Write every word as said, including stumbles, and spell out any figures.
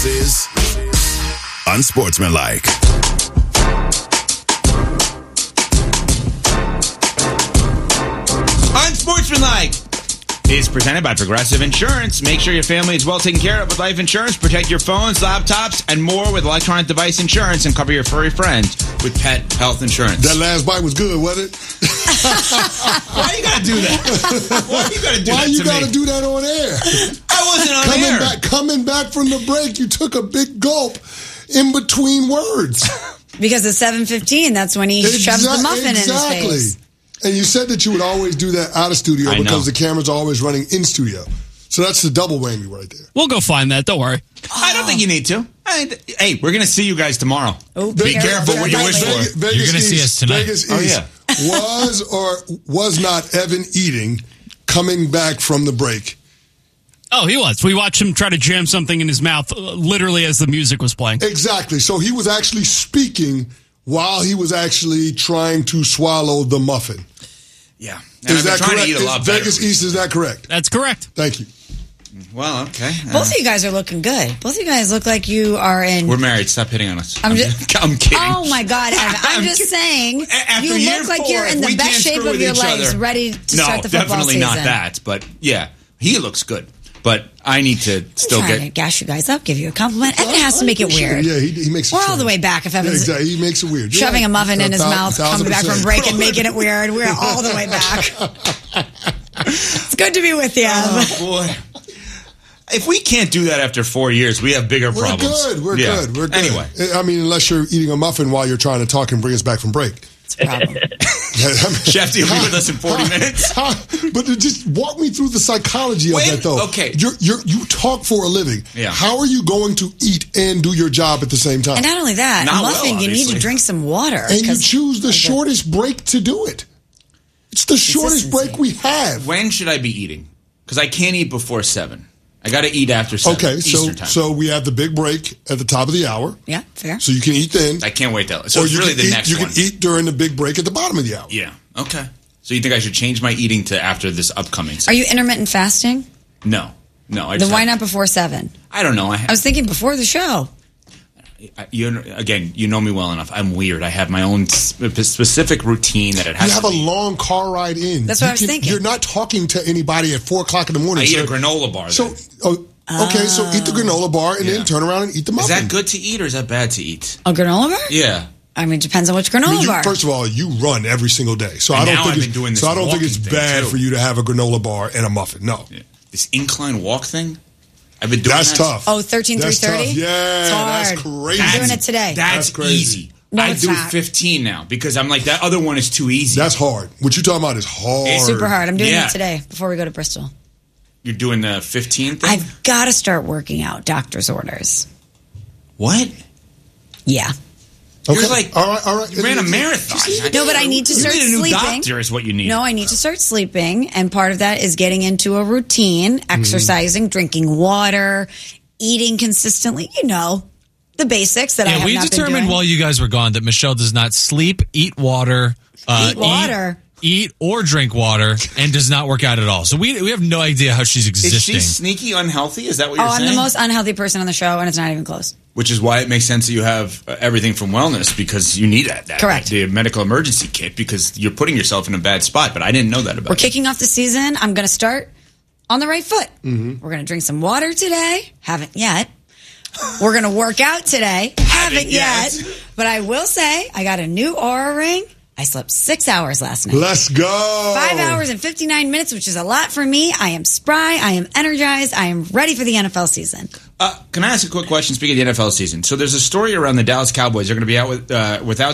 This is Unsportsmanlike. Unsportsmanlike is presented by Progressive Insurance. Make sure your family is well taken care of with life insurance. Protect your phones, laptops, and more with electronic device insurance, and cover your furry friends with pet health insurance. That last bite was good, wasn't it? Why you gotta do that? Why you gotta do Why that you to gotta me? do that on air? I wasn't on coming air. Back, coming back from the break, you took a big gulp in between words. Because at seven fifteen, that's when he Exa- shoves the muffin exactly. in his face. And you said that you would always do that out of studio I because know. the camera's always running in studio. So that's the double whammy right there. We'll go find that. Don't worry. I don't think you need to. I, hey, we're gonna see you guys tomorrow. Oh, Be careful what you wish Vegas, for. Vegas You're gonna East, see us tonight. Vegas Oh, East yeah. was or was not Evan Eating coming back from the break? Oh, he was. We watched him try to jam something in his mouth uh, literally as the music was playing. Exactly. So he was actually speaking while he was actually trying to swallow the muffin. Yeah. And Is I've been that trying correct? to eat a Is lot better. Vegas East, is that correct? That's correct. Thank you. Well, okay. Uh, Both of you guys are looking good. Both of you guys look like you are in... We're married. Stop hitting on us. I'm I'm, just- just, I'm kidding. Oh, my God, Evan. I'm, I'm just kidding. saying, After you year look like four, you're in if the we best can't shape screw of with your each lives, other- ready to no, start the football definitely season. not that. But yeah, he looks good. But I need to still I'm trying get. to gas you guys up, give you a compliment. Evan has to make it Appreciate weird. Yeah, he, he makes it We're all strange. the way back if Yeah, Evan's exactly. He makes it weird. You're shoving right. a muffin in his A thou- mouth, thousand coming back from percent. break and making it weird. We're all the way back. It's good to be with you, Evan. Oh boy! If we can't do that after four years, we have bigger We're problems. good. We're Yeah. good. We're good. Anyway, I mean, unless you're eating a muffin while you're trying to talk and bring us back from break. It's a problem. Chef, do you be with us in forty minutes? But just walk me through the psychology When- of that, though. okay. You're, you're, you talk for a living. Yeah. How are you going to eat and do your job at the same time? And not only that, Not a muffin, well, you need obviously. to drink some water. And you 'cause- choose the shortest break to do it. It's the shortest break we have. When should I be eating? Because I can't eat before seven. I got to eat after seven. Okay, so Eastern time. so we have the big break at the top of the hour. Yeah, fair. So you can eat then. I can't wait till. So or it's you really can the eat, next You one. can eat during the big break at the bottom of the hour. Yeah. Okay. So you think I should change my eating to after this upcoming? Are Seven? you intermittent fasting? No. No. I Then just why have- not before seven? I don't know. I, I was thinking before the show. I you again. You know me well enough. I'm weird. I have my own sp- specific routine that it has. You have to a be. long car ride in. That's what You I was can- thinking. You're not talking to anybody at four o'clock in the morning. I eat so, a granola bar. So, then. oh, okay, so eat the granola bar and Yeah. then turn around and eat the Is muffin. that good to eat or is that bad to eat? A granola bar? Yeah. I mean, it depends on which I granola mean, you, bar. first of all, you run every single day, so And I don't now think I've it's, been doing this so I don't think it's walking thing, bad too. for you to have a granola bar and a muffin. No, Yeah. This incline walk thing. I've been doing that's that. tough. Oh, thirteen That's three thirty? tough. Yeah, It's hard. that's crazy. I'm doing it today. That's, That's crazy. easy. No, I it's do not. fifteen now because I'm like that other one is too easy. That's hard. What you talking about is hard. It's Super hard. I'm doing Yeah. it today before we go to Bristol. You're doing the fifteen thing. I've got to start working out. Doctor's orders. What? Yeah. Okay. You're like all right, all right. you ran a marathon. No, but I need to You start need a new sleeping. doctor is what you need. No, I need to start sleeping, and part of that is getting into a routine, exercising, drinking water, eating consistently. You know, the basics that I Yeah, have we not been determined doing. while you guys were gone that Michelle does not sleep, eat water, uh, Eat water. eat, eat or drink water, and does not work out at all. So we we have no idea how she's is existing. she sneaky unhealthy? Is that what Oh, you're I'm saying? the most unhealthy person on the show, and it's not even close. Which is why it makes sense that you have uh, everything from wellness because you need that. that Correct. The medical emergency kit because you're putting yourself in a bad spot. But I didn't know that about We're you. kicking off the season. I'm going to start on the right foot. Mm-hmm. We're going to drink some water today. Haven't yet. We're going to work out today. Haven't yet. yet. But I will say, I got a new Aura ring. I slept six hours last night. Let's go. Five hours and fifty-nine minutes, which is a lot for me. I am spry. I am energized. I am ready for the N F L season. Uh, can I ask a quick question? Speaking of the N F L season, so there's a story around the Dallas Cowboys. They're going to be out with uh, without